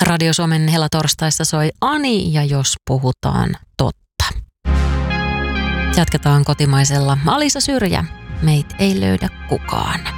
Radio Suomen Helatorstaissa soi Ani ja jos puhutaan totta. Jatketaan kotimaisella Alisa Syrjä. Meit ei löydä kukaan.